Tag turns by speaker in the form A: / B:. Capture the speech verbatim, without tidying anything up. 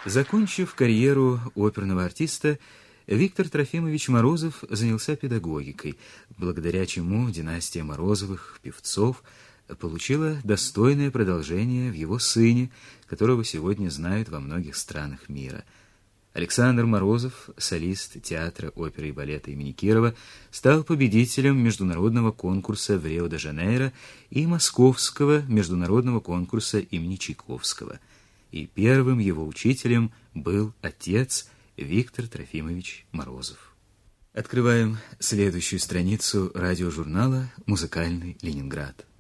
A: Закончив карьеру оперного артиста, Виктор Трофимович Морозов занялся педагогикой, благодаря чему династия Морозовых, певцов, получила достойное продолжение в его сыне, которого сегодня знают во многих странах мира. Александр Морозов, солист театра оперы и балета имени Кирова, стал победителем международного конкурса в Рио-де-Жанейро и московского международного конкурса имени Чайковского. И первым его учителем был отец Виктор Трофимович Морозов. Открываем следующую страницу радиожурнала «Музыкальный Ленинград».